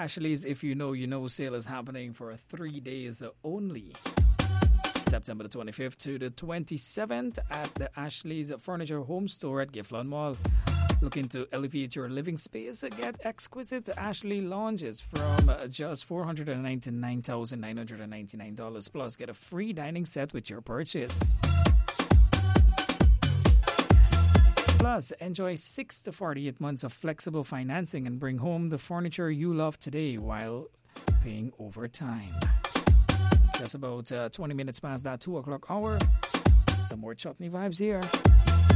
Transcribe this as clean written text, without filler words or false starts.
Ashley's If You Know, You Know sale is happening for 3 days only. September the 25th to the 27th at the Ashley's Furniture Home Store at Gifflon Mall. Looking to elevate your living space? Get exquisite Ashley lounges from just $499,999 plus get a free dining set with your purchase. Plus, enjoy 6 to 48 months of flexible financing and bring home the furniture you love today while paying over time. Just about 20 minutes past that 2 o'clock hour. Some more chutney vibes here.